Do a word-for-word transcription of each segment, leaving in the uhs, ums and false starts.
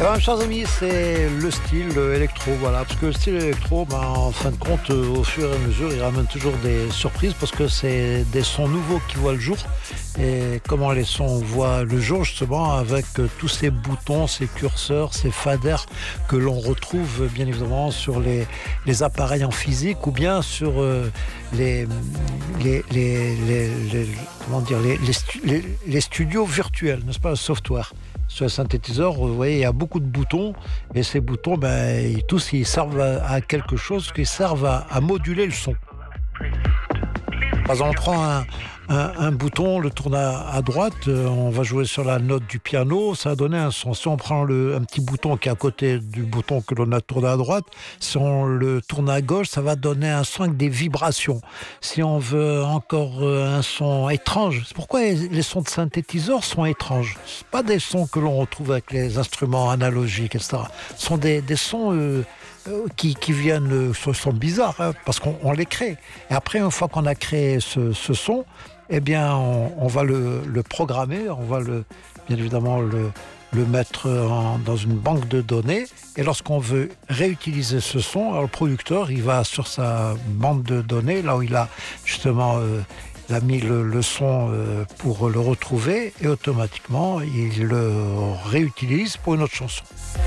ben, chers amis, c'est le style électro, voilà, parce que le style électro, ben, en fin de compte, euh, au fur et à mesure, il ramène toujours des surprises, parce que c'est des sons nouveaux qui voient le jour, et comment les sons voient le jour, justement, avec euh, tous ces boutons, ces curseurs, ces faders que l'on retrouve, bien évidemment, sur les, les appareils en physique, ou bien sur euh, les, les, les, les, les, comment dire, les, les, stu- les, les studios virtuels, n'est-ce pas, le software. Sur le synthétiseur, vous voyez, il y a beaucoup de boutons, et ces boutons, ben, ils- tous, ils servent à, à quelque chose, qui servent à, à moduler le son. Par exemple, on prend un, un, un bouton, on le tourne à, à droite, euh, on va jouer sur la note du piano, ça va donner un son. Si on prend le, un petit bouton qui est à côté du bouton que l'on a tourné à droite, si on le tourne à gauche, ça va donner un son avec des vibrations. Si on veut encore euh, un son étrange, c'est pourquoi les, les sons de synthétiseur sont étranges. Ce pas des sons que l'on retrouve avec les instruments analogiques, et cetera. Ce sont des, des sons... Euh, euh, qui, qui viennent, euh, ce sont bizarres, hein, parce qu'on on les crée. Et après, une fois qu'on a créé ce, ce son, eh bien, on, on va le, le programmer, on va le, bien évidemment le, le mettre en- dans une banque de données. Et lorsqu'on veut réutiliser ce son, alors le producteur, il va sur sa banque de données, là où il a justement euh, il a mis le, le son euh, pour le retrouver, et automatiquement, il le réutilise pour une autre chanson.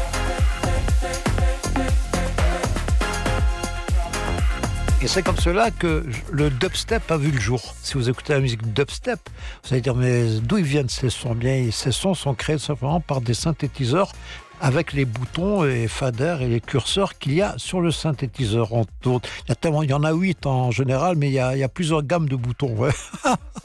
Et c'est comme cela que le dubstep a vu le jour. Si vous écoutez la musique dubstep, vous allez dire, mais d'où ils viennent ces sons? Bien, ces sons sont créés simplement par des synthétiseurs avec les boutons et faders et les curseurs qu'il y a sur le synthétiseur. Entre autres. Il y a tellement, il y en a huit en général, mais il y a, il y a plusieurs gammes de boutons. Ouais.